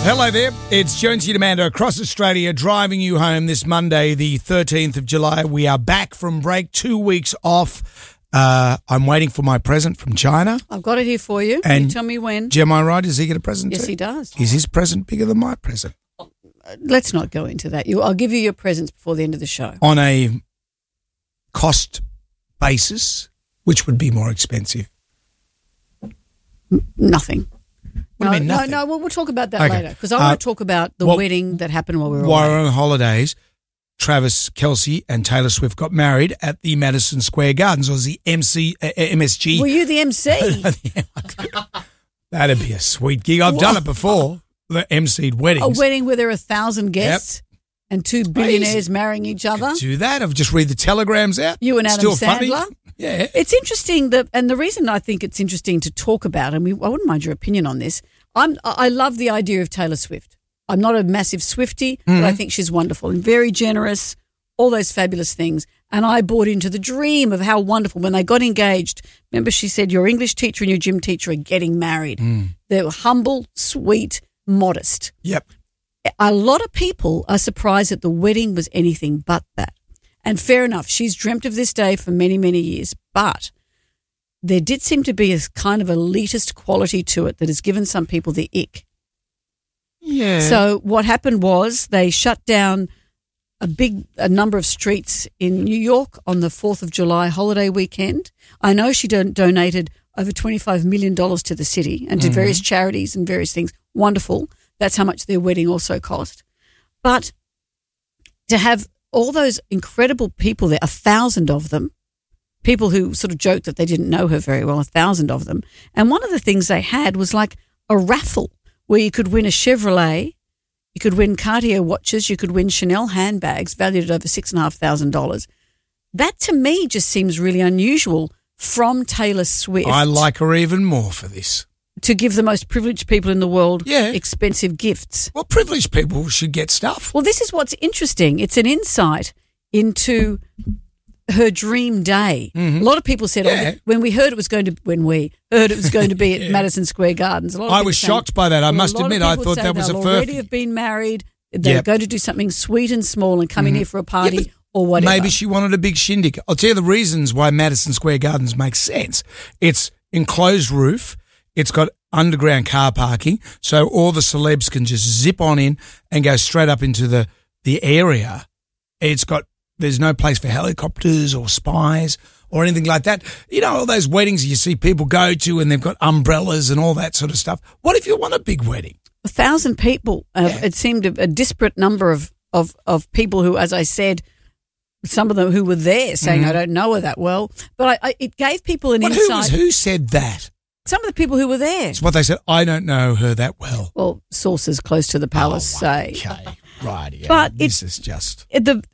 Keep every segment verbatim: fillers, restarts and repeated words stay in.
Hello there, it's Jonesy and Amanda across Australia driving you home this Monday, the thirteenth of July. We are back from break, two weeks off. Uh, I'm waiting for my present from China. I've got it here for you. And you tell me when. Am I right? Does he get a present Yes, too? he does. Is his present bigger than my present? Let's not go into that. You, I'll give you your presents before the end of the show. On a cost basis, which would be more expensive? M- nothing. What no, do you mean nothing? No, no, we'll, we'll talk about that Okay. later because I Uh, want to talk about the well, wedding that happened while we were While away. we're on holidays, Travis Kelce and Taylor Swift got married at the Madison Square Gardens, or the M C, uh, M S G. Were you the M C? That'd be a sweet gig. I've done it before, the M C'd weddings. A wedding where there are a thousand guests and two billionaires marrying each other. Do that. I've just read the telegrams out. You and Adam Still Sandler. Funny. Yeah. It's interesting that, and the reason I think it's interesting to talk about, and we, I wouldn't mind your opinion on this. I'm, I love the idea of Taylor Swift. I'm not a massive Swiftie, Mm-hmm. but I think she's wonderful and very generous, all those fabulous things. And I bought into the dream of how wonderful when they got engaged. Remember, she said, your English teacher and your gym teacher are getting married. Mm. They were humble, sweet, modest. Yep. A lot of people are surprised that the wedding was anything but that. And fair enough, she's dreamt of this day for many, many years. But there did seem to be a kind of elitist quality to it that has given some people the ick. Yeah. So what happened was they shut down a big a number of streets in New York on the fourth of July holiday weekend. I know she don- donated over twenty-five million dollars to the city and to Mm-hmm. various charities and various things. Wonderful. That's how much their wedding also cost. But to have all those incredible people there, a thousand of them, people who sort of joked that they didn't know her very well, a thousand of them. And one of the things they had was like a raffle where you could win a Chevrolet, you could win Cartier watches, you could win Chanel handbags valued at over six and a half thousand dollars. That to me just seems really unusual from Taylor Swift. I like her even more for this. To give the most privileged people in the world Yeah. expensive gifts. Well, privileged people should get stuff. Well, this is what's interesting. It's an insight into her dream day. A lot of people said, Yeah. oh, when we heard it was going to, when we heard it was going to be at Yeah. Madison Square Gardens. A lot of I people was saying- shocked by that. I Well, must a lot of admit, I people thought say that was a they'll already furphy. have been married. They're Yep. going to do something sweet and small and coming here for a party Yeah, but or whatever. Maybe she wanted a big shindig. I'll tell you the reasons why Madison Square Gardens makes sense. It's enclosed roof. It's got underground car parking, so all the celebs can just zip on in and go straight up into the, the area. It's got, there's no place for helicopters or spies or anything like that. You know, all those weddings you see people go to and they've got umbrellas and all that sort of stuff. What if you want a big wedding? a thousand people. Uh, Yeah. It seemed a, a disparate number of, of, of people who, as I said, some of them who were there saying, I don't know her that well. But I, I, it gave people an But who, insight. was, who said that? Some of the people who were there. It's what they said. I don't know her that well. Well, sources close to the palace Oh, say. Okay, right. Yeah. But this is just It- the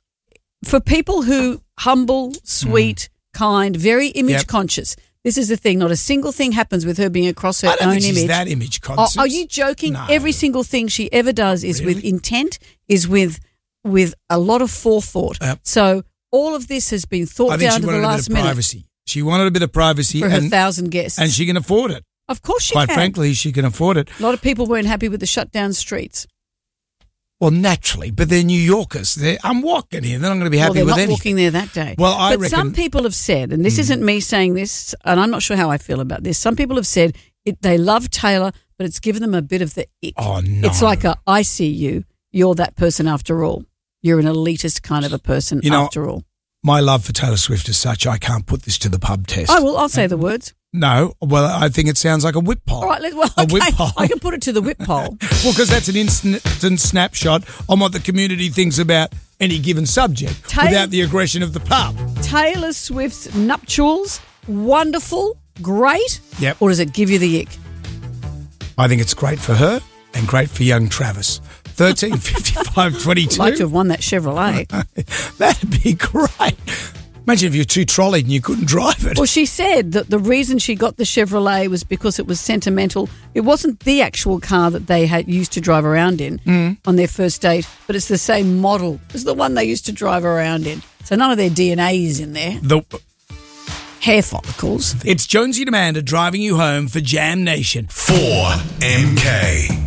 for people who humble, sweet, kind, very image Yep. conscious. This is the thing. Not a single thing happens with her being across her I don't own think she's image. that image Oh, conscious. are you joking? No. Every single thing she ever does is with Really? intent, is with with a lot of forethought. Yep. So all of this has been I thought think down she to the wanted a bit last of minute privacy. She wanted a bit of privacy, for her and, thousand guests. and she can afford it. of course she Quite can. frankly, she can afford it. A lot of people weren't happy with the shut down streets. Well, naturally, but they're New Yorkers. They're, I'm walking here. They're not going to be happy well, they're with not anything. walking there that day. Well, I but reckon- some people have said, and this isn't me saying this, and I'm not sure how I feel about this. Some people have said it, they love Taylor, but it's given them a bit of the ick. Oh, no. It's like a, I see you. You're that person after all. You're an elitist kind of a person You know, after all. My love for Taylor Swift is such, I can't put this to the pub test. Oh, well, I'll say the words. No, well, I think it sounds like a whip poll. All right, let, well, a okay, whip poll. I can put it to the whip poll. Well, because that's an instant, instant snapshot on what the community thinks about any given subject Taylor- without the aggression of the pub. Taylor Swift's nuptials, wonderful, great, Yep. or does it give you the ick? I think it's great for her and great for young Travis. thirteen fifty-five twenty-two. I'd like to have won that Chevrolet. That'd be great. Imagine if you're too trolleyed and you couldn't drive it. Well, she said that the reason she got the Chevrolet was because it was sentimental. It wasn't the actual car that they had used to drive around in Mm. on their first date, but it's the same model as the one they used to drive around in. So none of their D N A is in there. The, Hair follicles. it's Jonesy and Amanda driving you home for Jam Nation. four M K.